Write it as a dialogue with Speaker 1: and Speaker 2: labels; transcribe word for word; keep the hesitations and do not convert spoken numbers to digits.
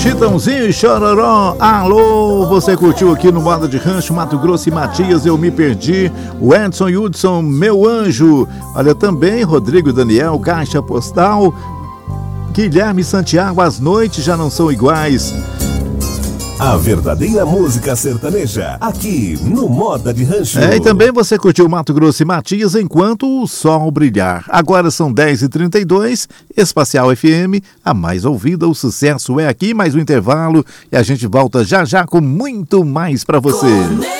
Speaker 1: Chitãozinho e Chororó, alô, você curtiu aqui no Moda de Rancho, Mato Grosso e Matias, Eu Me Perdi, o Edson e Hudson, Meu Anjo, olha também, Rodrigo Daniel, Caixa Postal, Guilherme Santiago, As Noites Já Não São Iguais.
Speaker 2: A verdadeira música sertaneja, aqui no Moda de Rancho.
Speaker 1: É, e também você curtiu Mato Grosso e Matias enquanto o sol brilhar. Agora são dez e trinta e dois, Espacial F M, a mais ouvida, o sucesso é aqui, mais um intervalo e a gente volta já já com muito mais pra você.